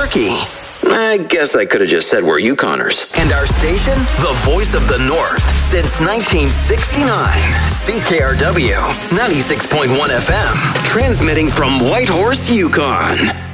Corky. I guess I could have just said we're Yukoners. And our station, the voice of the North, since 1969. CKRW, 96.1 FM, transmitting from Whitehorse, Yukon.